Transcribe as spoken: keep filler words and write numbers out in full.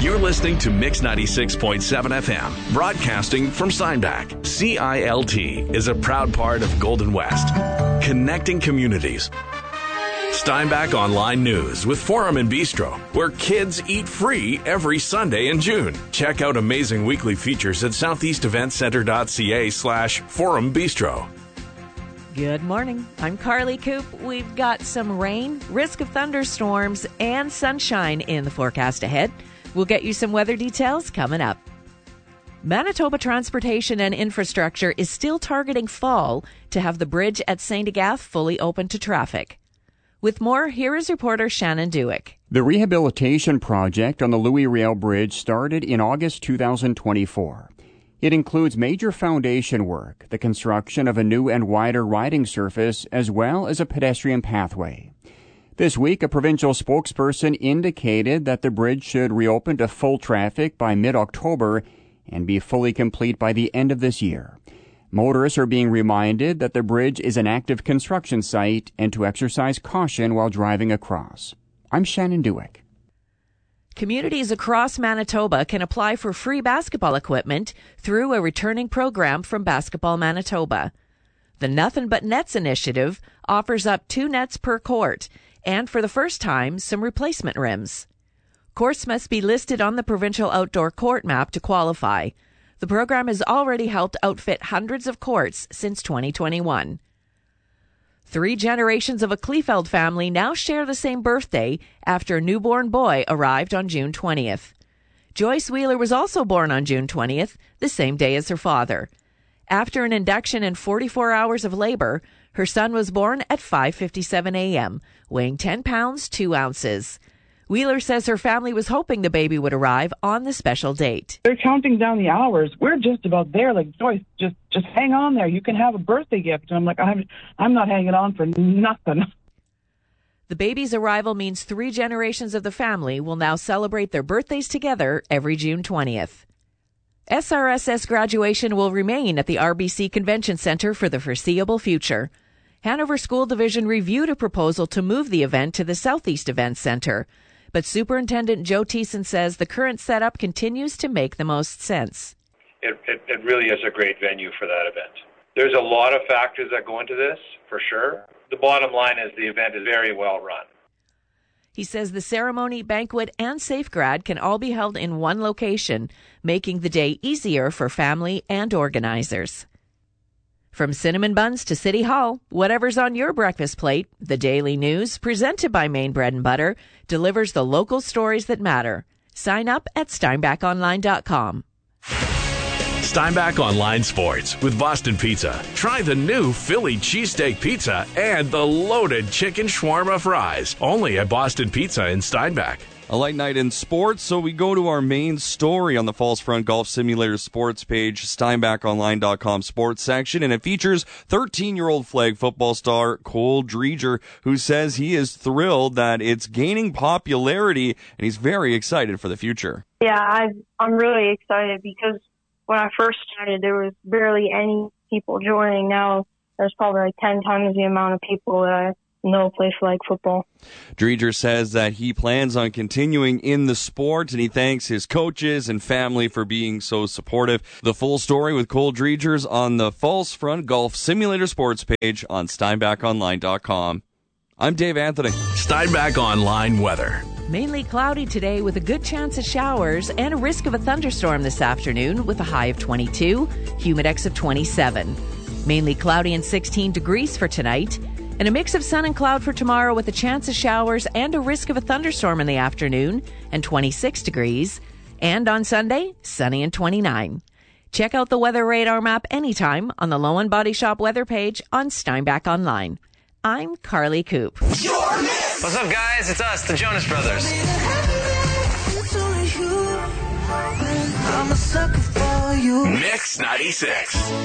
You're listening to Mix ninety-six point seven F M, broadcasting from Steinbach. C I L T is a proud part of Golden West, connecting communities. Steinbach Online News with Forum and Bistro, where kids eat free every Sunday in June. Check out amazing weekly features at southeasteventcenter.ca slash Forum Bistro. Good morning. I'm Carly Coop. We've got some rain, risk of thunderstorms, and sunshine in the forecast ahead. We'll get you some weather details coming up. Manitoba Transportation and Infrastructure is still targeting fall to have the bridge at Saint Agathe fully open to traffic. With more, here is reporter Shannon Dewick. The rehabilitation project on the Louis Riel Bridge started in August two thousand twenty-four. It includes major foundation work, the construction of a new and wider riding surface, as well as a pedestrian pathway. This week, a provincial spokesperson indicated that the bridge should reopen to full traffic by mid-October and be fully complete by the end of this year. Motorists are being reminded that the bridge is an active construction site and to exercise caution while driving across. I'm Shannon Dewick. Communities across Manitoba can apply for free basketball equipment through a returning program from Basketball Manitoba. The Nothing But Nets initiative offers up two nets per court, and for the first time, some replacement rims. Courts must be listed on the provincial outdoor court map to qualify. The program has already helped outfit hundreds of courts since twenty twenty-one. Three generations of a Kleefeld family now share the same birthday after a newborn boy arrived on June twentieth. Joyce Wheeler was also born on June twentieth, the same day as her father. After an induction and forty-four hours of labor, her son was born at five fifty-seven a.m., weighing ten pounds, two ounces. Wheeler says her family was hoping the baby would arrive on the special date. They're counting down the hours. We're just about there. Like, Joyce, just just hang on there. You can have a birthday gift. And I'm like, I'm, I'm not hanging on for nothing. The baby's arrival means three generations of the family will now celebrate their birthdays together every June twentieth. S R S S graduation will remain at the R B C Convention Centre for the foreseeable future. Hanover School Division reviewed a proposal to move the event to the Southeast Events Centre. But Superintendent Joe Thiessen says the current setup continues to make the most sense. It, it, it really is a great venue for that event. There's a lot of factors that go into this, for sure. The bottom line is the event is very well run. He says the ceremony, banquet, and safegrad can all be held in one location, making the day easier for family and organizers. From cinnamon buns to City Hall, whatever's on your breakfast plate, the Daily News, presented by Maine Bread and Butter, delivers the local stories that matter. Sign up at steinbach online dot com. Steinbach Online Sports with Boston Pizza. Try the new Philly cheesesteak pizza and the loaded chicken shawarma fries. Only at Boston Pizza in Steinbach. A light night in sports, so we go to our main story on the Falls Front Golf Simulator sports page, steinbach online dot com sports section, and it features thirteen-year-old flag football star Cole Dreger, who says he is thrilled that it's gaining popularity, and he's very excited for the future. Yeah, I, I'm really excited because when I first started, there was barely any people joining. Now there's probably like ten times the amount of people that I know play flag football. Dreger says that he plans on continuing in the sport, and he thanks his coaches and family for being so supportive. The full story with Cole Dreger's on the Falls Front Golf Simulator sports page on steinbach online dot com. I'm Dave Anthony. Steinbach Online weather. Mainly cloudy today with a good chance of showers and a risk of a thunderstorm this afternoon with a high of twenty-two, humidex of twenty-seven. Mainly cloudy and sixteen degrees for tonight. And a mix of sun and cloud for tomorrow with a chance of showers and a risk of a thunderstorm in the afternoon and twenty-six degrees. And on Sunday, sunny and twenty-nine. Check out the weather radar map anytime on the Lowen Body Shop weather page on Steinbach Online. I'm Carly Coop. What's up, guys? It's us, the Jonas Brothers. Mix ninety-six.